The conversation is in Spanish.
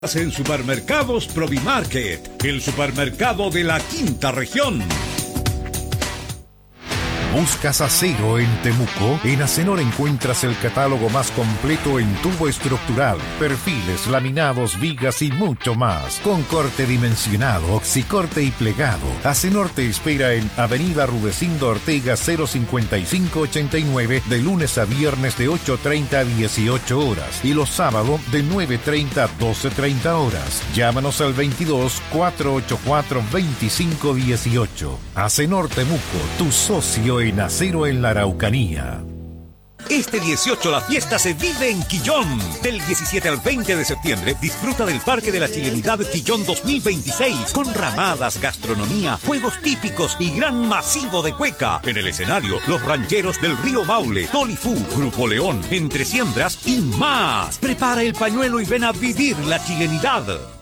En Supermercados Provimarket, el supermercado de la quinta región. ¿Buscas acero en Temuco? En Acenor encuentras el catálogo más completo en tubo estructural, perfiles, laminados, vigas y mucho más. Con corte dimensionado, oxicorte y plegado. Acenor te espera en Avenida Rudecindo Ortega 05589 de lunes a viernes de 8:30 a 18 horas y los sábados de 9:30 a 12:30 horas. Llámanos al 22 484 2518. Acenor Temuco, tu socio en acero en la Araucanía. Este 18 la fiesta se vive en Quillón. Del 17 al 20 de septiembre disfruta del Parque de la Chilenidad Quillón 2026 con ramadas, gastronomía, juegos típicos y gran masivo de cueca. En el escenario, los rancheros del Río Maule, Tolifú, Grupo León, Entre Siembras y más. Prepara el pañuelo y ven a vivir la chilenidad.